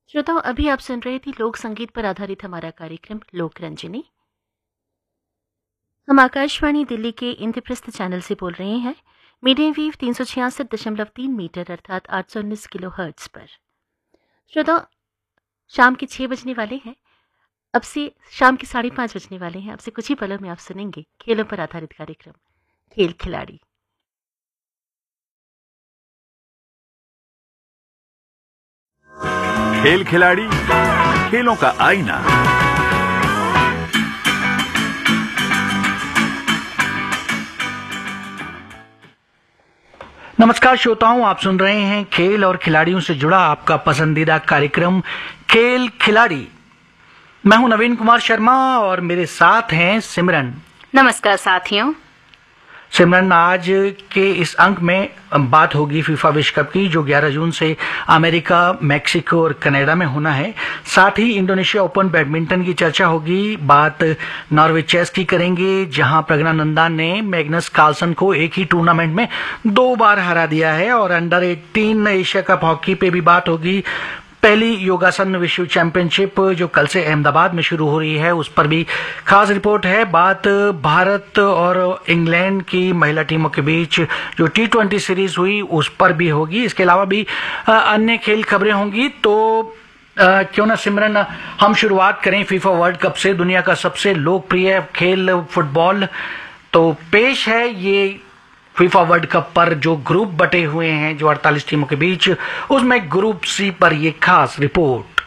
श्रोताओं, अभी आप सुन रहे थे लोक संगीत पर आधारित हमारा कार्यक्रम लोक रंजनी। हम आकाशवाणी दिल्ली के इंद्रप्रस्थ चैनल से बोल रहे हैं, मीडियम वेव 366.3 मीटर अर्थात 819 किलो हर्ट्ज पर। श्रोताओं, शाम के 6 बजने वाले हैं। अब से शाम के 5:30 बजने वाले हैं। अब से कुछ ही पलों में आप सुनेंगे खेलों पर आधारित कार्यक्रम खेल खिलाड़ी। खेल खिलाड़ी, खेलों का आईना। नमस्कार श्रोताओं, आप सुन रहे हैं खेल और खिलाड़ियों से जुड़ा आपका पसंदीदा कार्यक्रम खेल खिलाड़ी। मैं हूं नवीन कुमार शर्मा और मेरे साथ हैं सिमरन। नमस्कार साथियों। सिमरन, आज के इस अंक में बात होगी फीफा विश्व कप की, जो 11 जून से अमेरिका, मैक्सिको और कनाडा में होना है। साथ ही इंडोनेशिया ओपन बैडमिंटन की चर्चा होगी। बात नॉर्वे चेस की करेंगे, जहां प्रज्ञानंदा ने मैग्नस कार्लसन को एक ही टूर्नामेंट में 2 बार हरा दिया है। और अंडर 18 एशिया कप हॉकी पे भी बात होगी। पहली योगासन विश्व चैंपियनशिप जो कल से अहमदाबाद में शुरू हो रही है, उस पर भी खास रिपोर्ट है। बात भारत और इंग्लैंड की महिला टीमों के बीच जो T20 सीरीज हुई, उस पर भी होगी। इसके अलावा भी अन्य खेल खबरें होंगी। तो क्यों ना सिमरन, हम शुरुआत करें फीफा वर्ल्ड कप से, दुनिया का सबसे लोकप्रिय खेल फुटबॉल। तो पेश है ये फीफा वर्ल्ड कप पर जो ग्रुप बटे हुए हैं, जो 48 टीमों के बीच, उसमें ग्रुप सी पर ये खास रिपोर्ट।